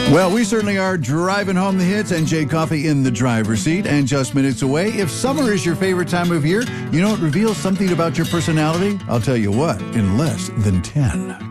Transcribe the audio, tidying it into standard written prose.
Well, we certainly are driving home the hits, and Jay Coffey in the driver's seat. And just minutes away, if summer is your favorite time of year, you know it reveals something about your personality? I'll tell you what, in less than 10.